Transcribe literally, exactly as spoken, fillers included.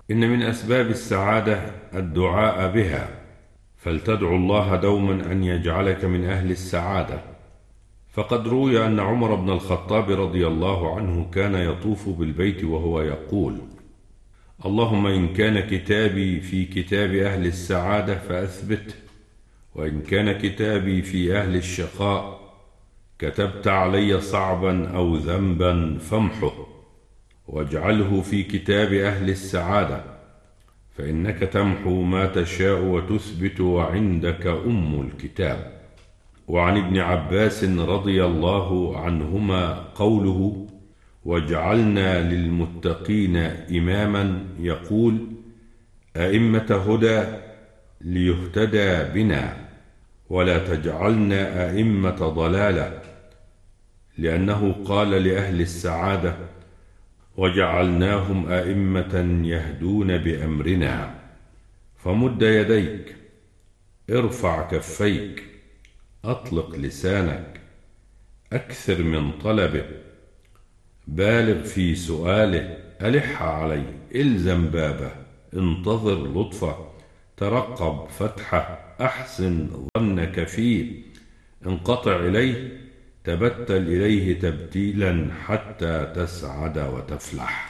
إن من أسباب السعادة الدعاء بها، فلتدعو الله دوما أن يجعلك من أهل السعادة. فقد روي أن عمر بن الخطاب رضي الله عنه كان يطوف بالبيت وهو يقول: اللهم إن كان كتابي في كتاب أهل السعادة فأثبته، وإن كان كتابي في أهل الشقاء كتبت علي صعبا أو ذنبا فامحه، واجعله في كتاب أهل السعادة، فإنك تمحو ما تشاء وتثبت وعندك أم الكتاب. وعن ابن عباس رضي الله عنهما قوله: واجعلنا للمتقين إماما، يقول: أئمة هدى ليهتدى بنا، ولا تجعلنا أئمة ضلالة، لأنه قال لأهل السعادة: وجعلناهم أئمة يهدون بأمرنا. فمد يديك، ارفع كفيك، أطلق لسانك، أكثر من طلبه، بالغ في سؤاله، ألح عليه، إلزم بابه، انتظر لطفه، ترقب فتحه، أحسن ظنك فيه، انقطع إليه، تبتل إليه تبتيلا حتى تسعد وتفلح.